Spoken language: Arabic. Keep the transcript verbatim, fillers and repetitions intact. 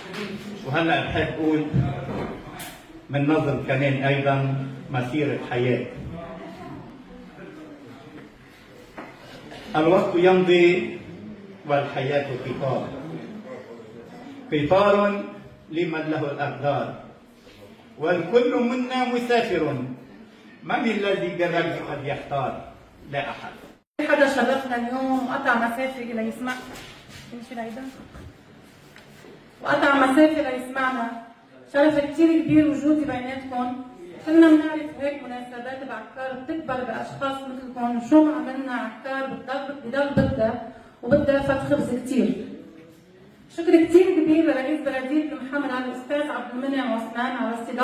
وهلا بحب اقول من نظم كمان ايضا مسيرة حياة. الوقت يمضي والحياة قطار، قطار لمن له الأقدار، والكل منا مسافر، من الذي بالرجل قد يختار؟ لا أحد. حدا شرفنا اليوم وقطع مسافة ليسمع وقطع مسافة ليسمعنا، شرف كتير كبير وجودي بيناتكم. كلنا بنعرف هيك مناسبات بعكار بتكبر باشخاص مثلكم، وشو ما عملنا عكار بتضل بضل بدها وبدها فت خبز كتير. شكر كتير كبير لرئيس بلدية المحمد الاستاذ عبد المنعم عثمان على استضافتنا